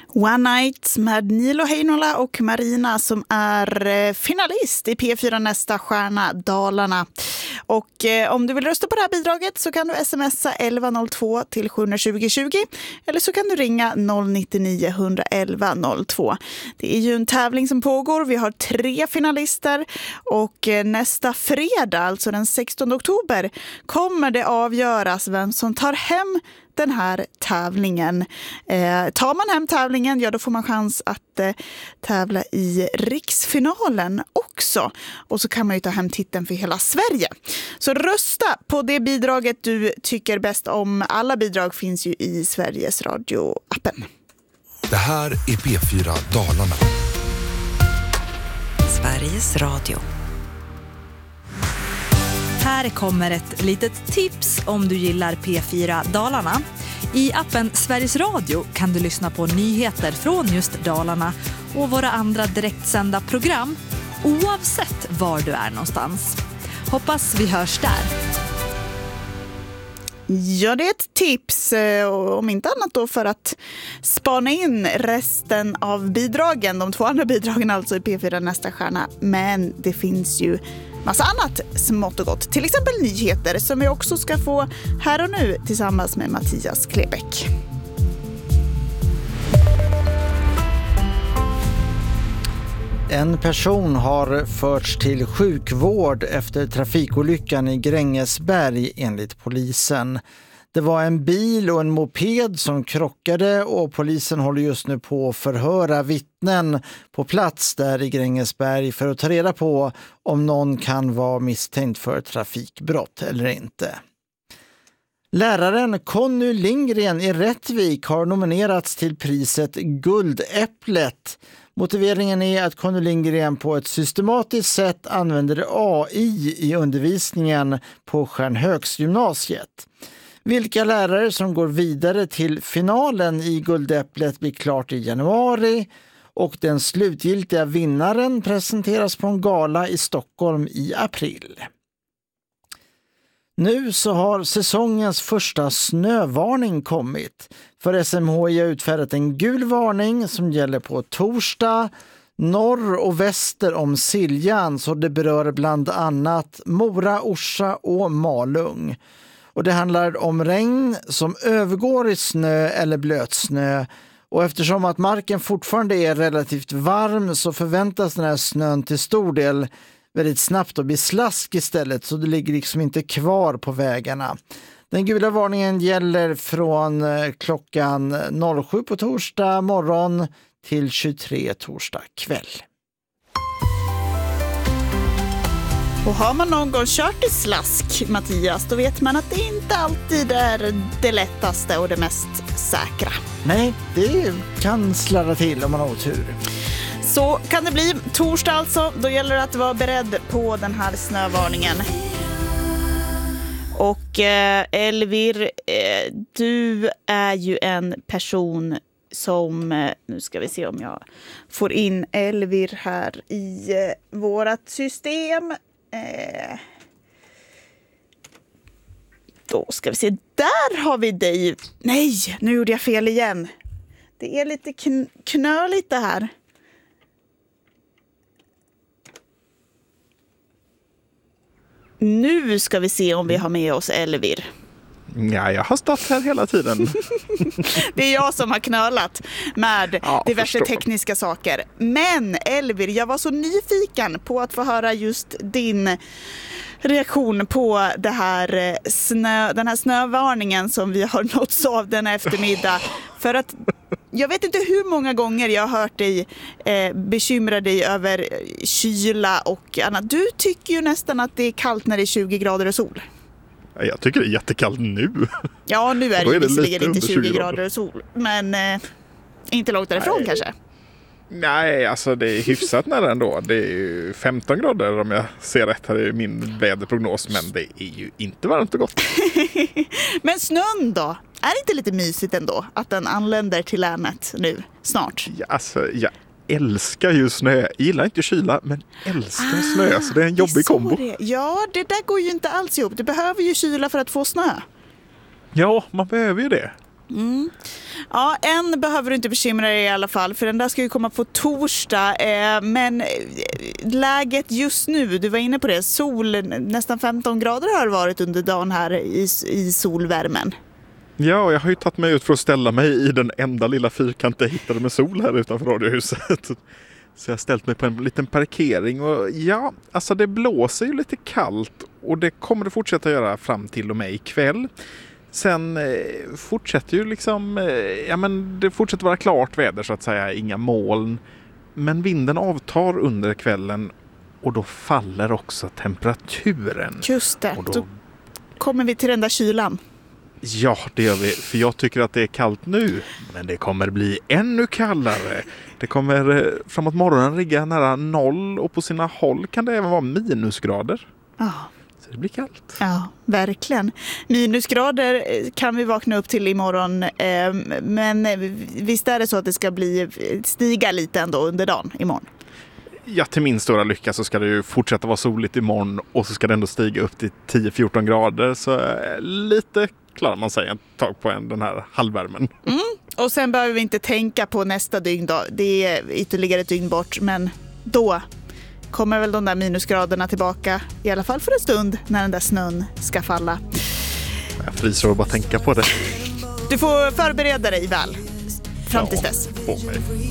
One Night med Nilo Heinola och Marina som är finalist i P4 Nästa stjärna Dalarna. Och om du vill rösta på det här bidraget så kan du smsa 1102 till 72020 eller så kan du ringa 099 111 02. Det är ju en tävling som pågår. Vi har 3 finalister och nästa fredag, alltså den 16 oktober, kommer det avgöras vem som tar hem den här tävlingen. Tar man hem tävlingen, ja då får man chans att tävla i riksfinalen också. Och så kan man ju ta hem titeln för hela Sverige. Så rösta på det bidraget du tycker bäst om. Alla bidrag finns ju i Sveriges Radio-appen. Det här är P4 Dalarna. Sveriges Radio. Här kommer ett litet tips om du gillar P4 Dalarna. I appen Sveriges Radio kan du lyssna på nyheter från just Dalarna och våra andra direktsända program oavsett var du är någonstans. Hoppas vi hörs där. Ja, det är ett tips, om inte annat då för att spana in resten av bidragen. De 2 andra bidragen alltså i P4 Nästa stjärna. Men det finns ju massa annat smått och gott. Till exempel nyheter som vi också ska få här och nu tillsammans med Mattias Klebeck. En person har förts till sjukvård efter trafikolyckan i Grängesberg enligt polisen. Det var en bil och en moped som krockade och polisen håller just nu på att förhöra vittnen på plats där i Grängesberg för att ta reda på om någon kan vara misstänkt för trafikbrott eller inte. Läraren Conny Lindgren i Rättvik har nominerats till priset Guldäpplet. Motiveringen är att Conny Lindgren på ett systematiskt sätt använder AI i undervisningen på Stjärnhögsgymnasiet. Vilka lärare som går vidare till finalen i Guldäpplet blir klart i januari och den slutgiltiga vinnaren presenteras på en gala i Stockholm i april. Nu så har säsongens första snövarning kommit. För SMHI har utfärdat en gul varning som gäller på torsdag, norr och väster om Siljan, så det berör bland annat Mora, Orsa och Malung. Och det handlar om regn som övergår i snö eller blötsnö. Och eftersom att marken fortfarande är relativt varm så förväntas den här snön till stor del väldigt snabbt att bli slask istället, så det ligger liksom inte kvar på vägarna. Den gula varningen gäller från klockan 07 på torsdag morgon till 23 torsdag kväll. Och har man någon gång kört i slask, Mattias, då vet man att det inte alltid är det lättaste och det mest säkra. Nej, det kan slarra till om man har otur. Så kan det bli torsdag alltså, då gäller det att vara beredd på den här snövarningen. Och Elvir, du är ju en person som, nu ska vi se om jag får in Elvir här i vårat system. Då ska vi se, där har vi dig. Nej, nu gjorde jag fel igen. Det är lite knöligt det här. Nu ska vi se om vi har med oss Elvir. Ja, jag har stått här hela tiden. Det är jag som har knölat med diverse tekniska saker. Men Elvir, jag var så nyfiken på att få höra just din reaktion på det här den här snövarningen som vi har nåtts av den eftermiddag. För att jag vet inte hur många gånger jag har hört dig bekymra dig över kyla och annat. Du tycker ju nästan att det är kallt när det är 20 grader och sol. Jag tycker det är jättekallt nu. Ja, nu är det visserligen inte 20 grader och sol. Men inte långt därifrån kanske. Nej, alltså det är hyfsat nära ändå. Det är ju 15 grader om jag ser rätt här i min väderprognos. Men det är ju inte varmt och gott. Men snön då? Är det inte lite mysigt ändå att den anländer till länet nu snart? Ja, alltså jag älskar ju snö. Jag gillar inte kyla, men älskar snö. Så det är en jobbig kombo. Ja, det där går ju inte alls ihop. Du behöver ju kyla för att få snö. Ja, man behöver ju det. Ja, en behöver du inte bekymra dig i alla fall, för den där ska ju komma på torsdag. Men läget just nu, du var inne på det, sol, nästan 15 grader har det varit under dagen här i solvärmen. Ja, och jag har ju tagit mig ut för att ställa mig i den enda lilla fyrkant jag hittade med sol här utanför radiohuset. Så jag har ställt mig på en liten parkering och ja, alltså det blåser ju lite kallt och det kommer det fortsätta göra fram till och med ikväll. Sen fortsätter ju liksom, det fortsätter vara klart väder så att säga, inga moln. Men vinden avtar under kvällen och då faller också temperaturen. Just det, och då kommer vi till den där kylan. Ja, det gör vi. För jag tycker att det är kallt nu. Men det kommer bli ännu kallare. Det kommer framåt morgonen ligga nära 0 och på sina håll kan det även vara minusgrader. Ja. Så det blir kallt. Ja, verkligen. Minusgrader kan vi vakna upp till imorgon. Men visst är det så att det ska stiga lite ändå under dagen imorgon? Ja, till min stora lycka så ska det ju fortsätta vara soligt imorgon och så ska det ändå stiga upp till 10-14 grader. Så lite klarar man sig ett tag på den här halvvärmen. Och sen behöver vi inte tänka på nästa dygn då. Det är ytterligare ett dygn bort, men då kommer väl de där minusgraderna tillbaka, i alla fall för en stund, när den där snön ska falla. Jag fryser och bara tänka på det. Du får förbereda dig väl fram tills dess. På mig.